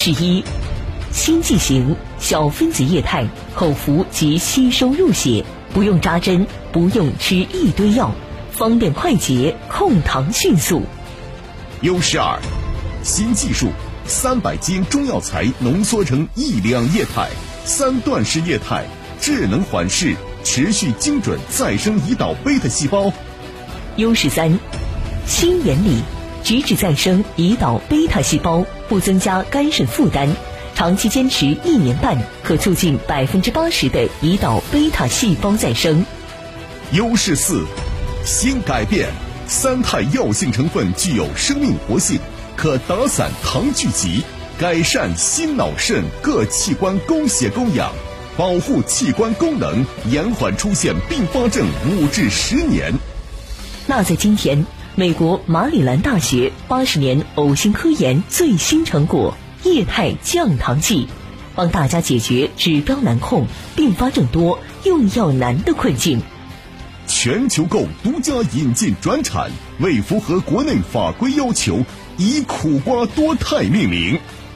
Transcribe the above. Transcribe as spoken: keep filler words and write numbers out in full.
十一，新剂型小分子液态，口服即吸收入血，不用扎针，不用吃一堆药，方便快捷，控糖迅速。 优势二，新技术，三百斤中药材浓缩成一两液态，三段式液态，智能缓释，持续精准再生胰岛贝塔细胞。 优势三，新原理，直指再生胰岛贝塔细胞，不增加肝肾负担，长期坚持一年半，可促进百分之八十的胰岛贝塔细胞再生。 优势四，新改变，三肽药性成分具有生命活性，可打散糖聚集，改善心脑肾各器官供血供氧，保护器官功能，延缓出现并发症五至十年。 那在今天，美国马里兰大学八十年呕心科研最新成果液态降糖剂，帮大家解决指标难控、并发症多、用药难的困境。 全球购独家引进转产，为符合国内法规要求，以苦瓜多肽命名。